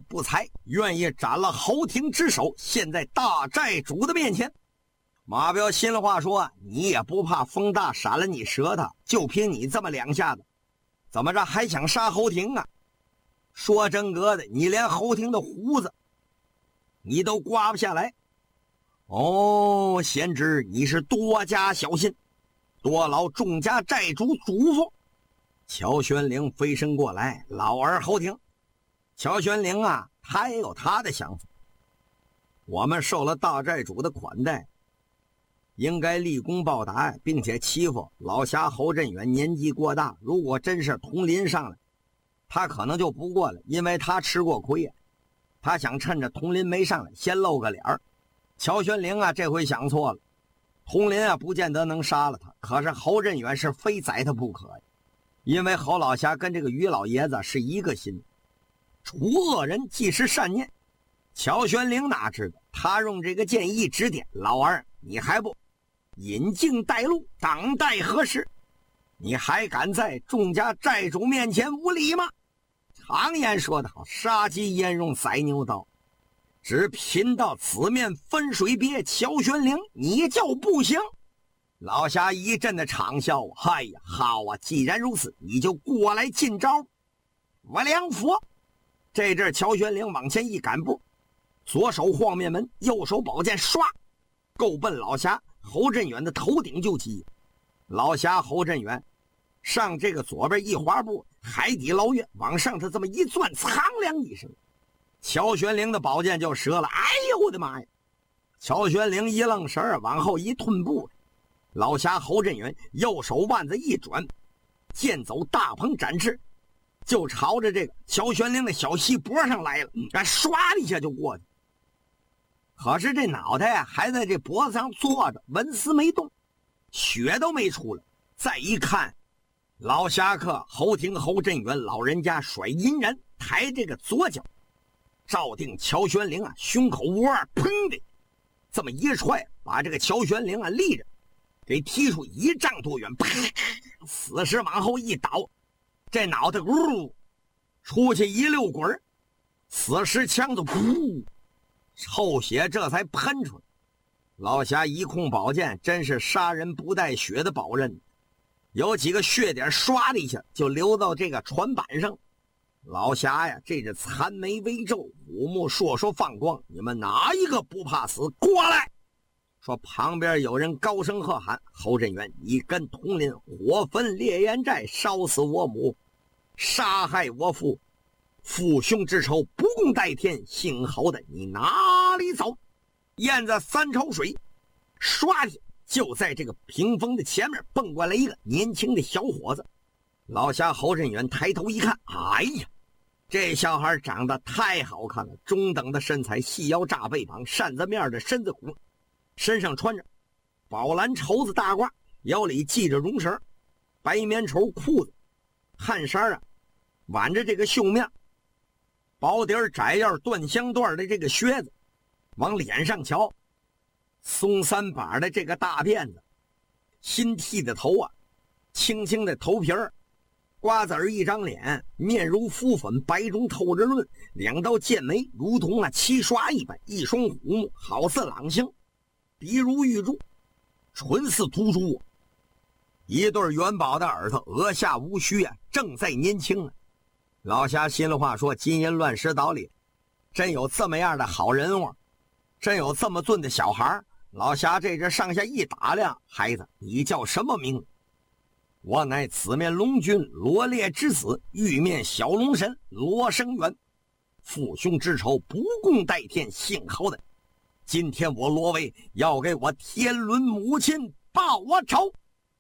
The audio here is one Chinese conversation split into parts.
不才，愿意斩了侯廷之首，献在大寨主的面前。马彪心里话说，你也不怕风大闪了你舌头，就凭你这么两下子，怎么着还想杀侯廷啊？说真格的，你连侯廷的胡子你都刮不下来。哦，贤侄，你是多加小心，多劳众家寨主嘱咐。乔玄龄飞身过来，老儿侯廷。乔玄龄啊，他也有他的想法。我们受了大寨主的款待，应该立功报答，并且欺负老侠侯振远年纪过大，如果真是佟林上来，他可能就不过来，因为他吃过亏呀。他想趁着佟林没上来先露个脸儿。乔玄龄啊，这回想错了，佟林啊不见得能杀了他，可是侯振远是非宰他不可呀，因为侯老侠跟这个于老爷子是一个心，除恶人即是善念。乔玄龄哪知道，他用这个建议指点，老儿你还不引颈带路，当待何时？你还敢在众家寨主面前无礼吗？常言说得好，杀鸡焉用宰牛刀，只贫到此面分水别，乔玄龄你就不行。老侠一阵的长啸，哎呀，好啊，既然如此，你就过来进招。我良佛。这阵乔玄龄往前一赶步，左手晃面门，右手宝剑唰够奔老侠侯振远的头顶就击。老侠侯振远上这个左边一滑步，海底捞月往上他这么一攥，苍凉一声，乔玄龄的宝剑就折了。哎呦我的妈呀！乔玄龄一愣神，往后一退步，老侠侯振远右手腕子一转，剑走大鹏展翅，就朝着这个乔玄龄的小膝脖上来了，唰的一下就过去。可是这脑袋啊还在这脖子上坐着，纹丝没动，血都没出来。再一看，老侠客侯廷侯振远老人家甩阴然抬这个左脚，照定乔玄龄啊胸口窝砰的这么一踹，把这个乔玄龄啊立着给踢出1丈多远，砰，死尸往后一倒，这脑袋呜出去一溜滚，死尸枪就噗，臭血这才喷出来。老侠一控宝剑，真是杀人不带血的宝刃，有几个血点唰的一下就流到这个船板上。老侠呀，这是残眉微皱，虎目烁烁放光，你们哪一个不怕死？过来！说旁边有人高声喝喊：侯振远，你跟佟林火焚烈焰寨，烧死我母，杀害我父，父兄之仇不共戴天，姓侯的你哪里走？沿着3潮水唰的就在这个屏风的前面蹦过来一个年轻的小伙子。老侠侯振远抬头一看，哎呀，这小孩长得太好看了，中等的身材，细腰炸背膀，扇子面的身子骨，身上穿着宝蓝绸子大褂，腰里系着绒绳，白棉绸裤子，汗衫啊挽着这个袖面，薄底窄腰缎香缎的这个靴子，往脸上瞧，松3把的这个大辫子，新剃的头啊，青青的头皮儿，瓜子儿一张脸，面如敷粉，白中透着润，2道剑眉如同漆刷一般，一双虎目好似朗星，鼻如玉柱，唇似涂朱，一对元宝的耳朵，额下无须啊，正在年轻啊。老侠心里话说，金银乱石岛里真有这么样的好人物，真有这么俊的小孩。老侠这阵上下一打量，孩子你叫什么名字？我乃紫面龙君罗烈之子，玉面小龙神罗生元，父兄之仇不共戴天，姓侯的今天我罗威要给我天伦母亲报我仇。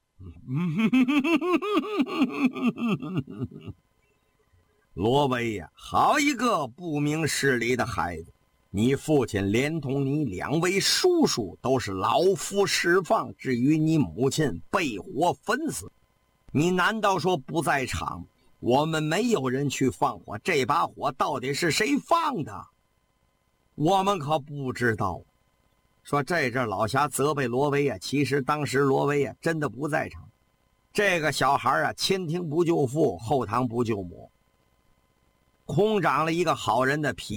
罗威呀，好一个不明事理的孩子，你父亲连同你2位叔叔都是老夫释放，至于你母亲被火焚死，你难道说不在场？我们没有人去放火，这把火到底是谁放的？我们可不知道。说这阵老侠责备罗威啊，其实当时罗威啊真的不在场。这个小孩啊，前庭不救父，后堂不救母，空长了一个好人的皮。